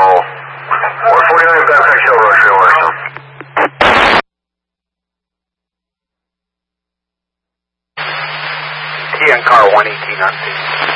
call. 149 Backpack Shell Rush, Washington. T and car 118 on scene.